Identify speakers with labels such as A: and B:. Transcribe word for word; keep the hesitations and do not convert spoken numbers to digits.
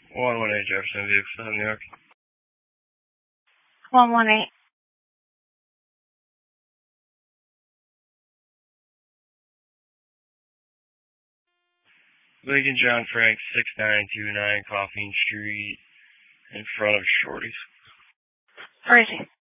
A: one one eight Jefferson View, New York.
B: one one eight.
A: Lincoln John Frank, six nine two nine Coffeen Street, in front of Shorty's.
B: Where is he?